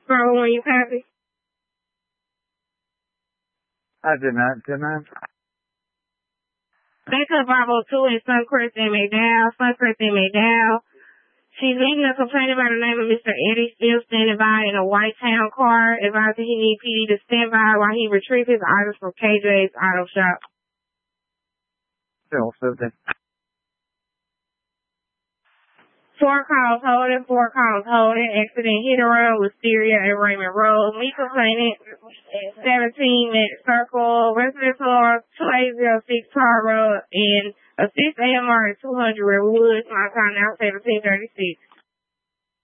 Scroll when you copy. I did not, didn't I? Backup Bravo 2 and Suncrest and McDowell. She's leaving a complaint about the name of Mr. Eddie still standing by in a white town car, advising he need PD to stand by while he retrieves his items from KJ's Auto Shop. Still 50. 4 calls holding. Accident hit and run with Wisteria and Raymond Road. Me complaining 17 minute circle. Residence on 2806 Tar Road and a 6 AMR at 200 Redwood. My time now 1736.